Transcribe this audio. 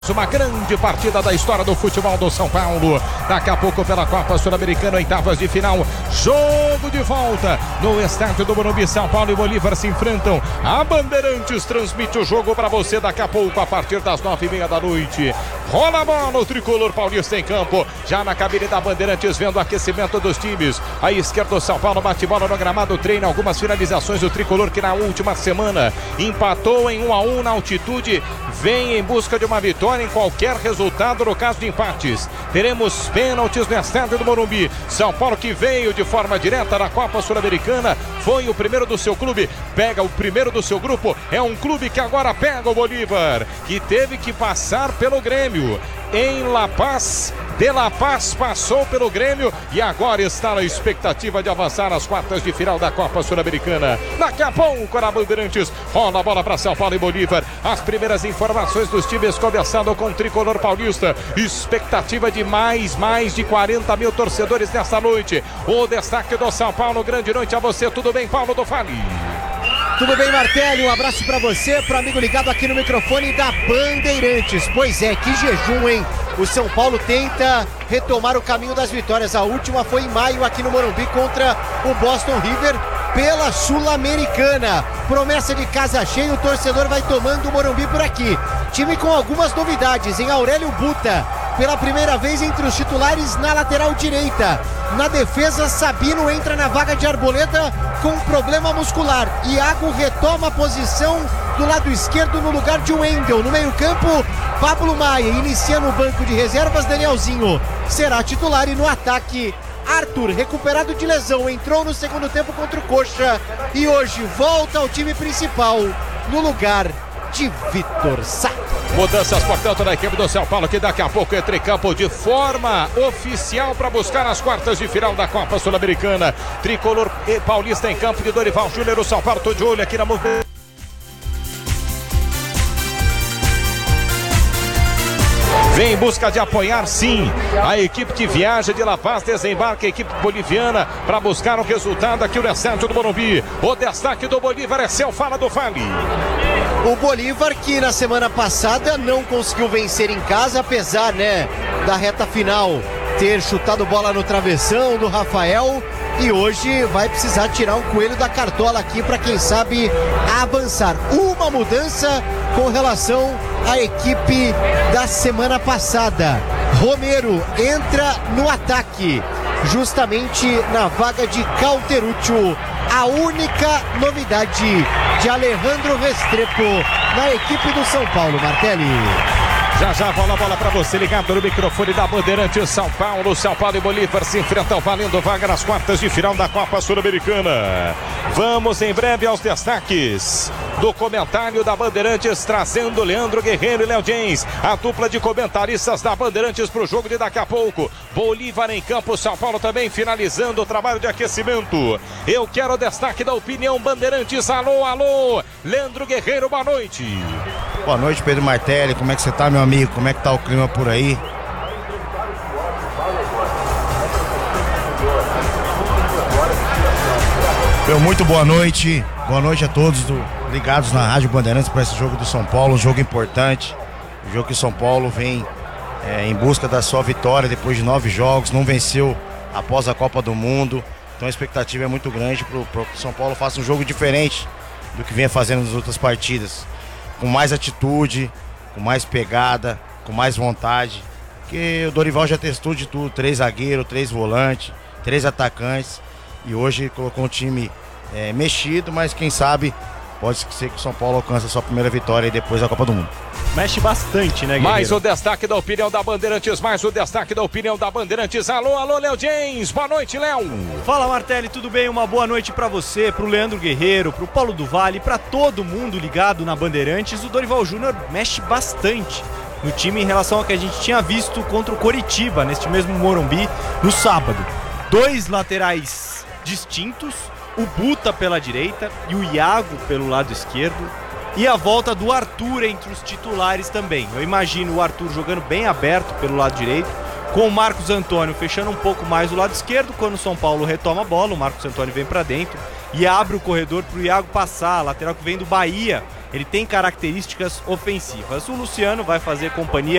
Uma grande partida da história do futebol do São Paulo. Daqui a pouco pela Copa Sul-Americana, oitavas de final. Jogo de volta no estádio do Morumbi. São Paulo e Bolívar se enfrentam. A Bandeirantes transmite o jogo para você daqui a pouco, a partir das 9h30 da noite. Rola a bola, o tricolor paulista em campo. Já na cabine da Bandeirantes, vendo o aquecimento dos times. À esquerda do São Paulo, bate bola no gramado, treina algumas finalizações do tricolor que na última semana empatou em 1-1 na altitude. Vem em busca de uma vitória em qualquer resultado no caso de empates. Teremos pênaltis no estádio do Morumbi. São Paulo, que veio de forma direta na Copa Sul-Americana, foi o primeiro do seu clube, pega o primeiro do seu grupo. É um clube que agora pega o Bolívar, que teve que passar pelo Grêmio em La Paz. De La Paz passou pelo Grêmio e agora está na expectativa de avançar às quartas de final da Copa Sul-Americana. Daqui a pouco na Bandeirantes, rola a bola para São Paulo e Bolívar. As primeiras informações dos times, começando com o tricolor paulista. Expectativa de mais de 40 mil torcedores nesta noite. O destaque do São Paulo. Grande noite a você. Tudo bem, Paulo do Fale? Tudo bem, Martelli? Um abraço pra você, pro amigo ligado aqui no microfone da Bandeirantes. Pois é, que jejum, hein? O São Paulo tenta retomar o caminho das vitórias. A última foi em maio aqui no Morumbi contra o Boston River pela Sul-Americana. Promessa de casa cheia, o torcedor vai tomando o Morumbi por aqui. Time com algumas novidades, em Aurélio Buta, pela primeira vez entre os titulares na lateral direita. Na defesa, Sabino entra na vaga de Arboleda com problema muscular. Iago retoma a posição do lado esquerdo no lugar de Wendel. No meio-campo, Pablo Maia. Inicia no banco de reservas, Danielzinho será titular. E no ataque, Arthur, recuperado de lesão, entrou no segundo tempo contra o Coxa e hoje volta ao time principal no lugar de Vitor Sá. Mudanças, portanto, na equipe do São Paulo, que daqui a pouco entra em campo de forma oficial para buscar as quartas de final da Copa Sul-Americana. Tricolor e paulista em campo de Dorival Júnior. O São Paulo, tô de olho aqui na movimentação. Vem em busca de apoiar, sim, a equipe que viaja de La Paz, desembarca a equipe boliviana para buscar um resultado aqui no estádio do Morumbi. O destaque do Bolívar é seu, fala do Fale. O Bolívar, que na semana passada não conseguiu vencer em casa, apesar, da reta final ter chutado bola no travessão do Rafael, e hoje vai precisar tirar um coelho da cartola aqui para, quem sabe, avançar. Uma mudança com relação à equipe da semana passada. Romero entra no ataque, justamente na vaga de Cauteruccio. A única novidade de Alejandro Restrepo na equipe do São Paulo, Martelli. Já rola a bola para você, ligado no microfone da Bandeirantes. São Paulo e Bolívar se enfrentam valendo vaga nas quartas de final da Copa Sul-Americana. Vamos em breve aos destaques do comentário da Bandeirantes, trazendo Leandro Guerreiro e Léo James, a dupla de comentaristas da Bandeirantes para o jogo de daqui a pouco. Bolívar em campo, São Paulo também finalizando o trabalho de aquecimento. Eu quero o destaque da opinião Bandeirantes. Alô, Leandro Guerreiro, boa noite. Boa noite, Pedro Martelli. Como é que você tá, meu amigo? Como é que tá o clima por aí? Muito boa noite. Boa noite a todos ligados na Rádio Bandeirantes para esse jogo do São Paulo. Um jogo importante. Um jogo que o São Paulo vem em busca da sua vitória depois de 9 jogos. Não venceu após a Copa do Mundo. Então a expectativa é muito grande para que o São Paulo faça um jogo diferente do que vinha fazendo nas outras partidas. Com mais atitude, com mais pegada, com mais vontade. Porque o Dorival já testou de tudo, 3 zagueiros, 3 volantes, 3 atacantes. E hoje colocou um time mexido, mas quem sabe pode ser que o São Paulo alcance a sua primeira vitória e depois a Copa do Mundo. Mexe bastante, né, Guerreiro? Mais o destaque da opinião da Bandeirantes, Alô, Léo James, boa noite, Léo. Fala, Martelli, tudo bem? Uma boa noite pra você, pro Leandro Guerreiro, pro Paulo do Vale, pra todo mundo ligado na Bandeirantes. O Dorival Júnior mexe bastante no time em relação ao que a gente tinha visto contra o Coritiba, neste mesmo Morumbi, no sábado. 2 laterais distintos, o Buta pela direita e o Iago pelo lado esquerdo, e a volta do Arthur entre os titulares também. Eu imagino o Arthur jogando bem aberto pelo lado direito, com o Marcos Antônio fechando um pouco mais o lado esquerdo. Quando o São Paulo retoma a bola, o Marcos Antônio vem para dentro e abre o corredor para o Iago passar, lateral que vem do Bahia, ele tem características ofensivas. O Luciano vai fazer companhia